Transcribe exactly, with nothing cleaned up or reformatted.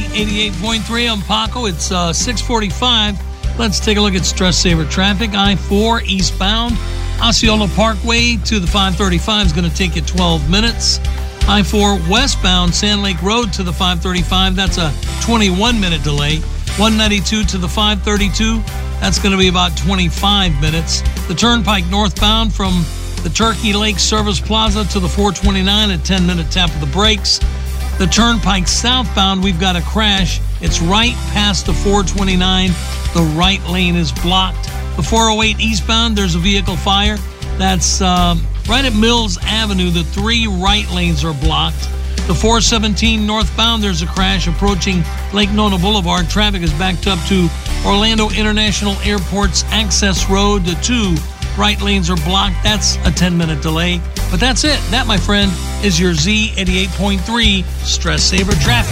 eighty-eight point three. I'm Paco. It's uh, six forty-five. Let's take a look at Stress Saver traffic. I four eastbound, Osceola Parkway to the five thirty-five is going to take you twelve minutes. I four westbound, Sand Lake Road to the five thirty-five, that's a twenty-one minute delay. one ninety-two to the five thirty-two, that's going to be about twenty-five minutes. The Turnpike northbound from the Turkey Lake Service Plaza to the four twenty-nine, a ten minute tap of the brakes. The Turnpike southbound, we've got a crash. It's right past the four twenty-nine. The right lane is blocked. The four oh eight eastbound, there's a vehicle fire. That's um, right at Mills Avenue. The three right lanes are blocked. The four seventeen northbound, there's a crash approaching Lake Nona Boulevard. Traffic is backed up to Orlando International Airport's Access Road. The two right lanes are blocked. That's a ten minute delay. But that's it. That, my friend, is your Z eighty-eight point three Stress Saver traffic.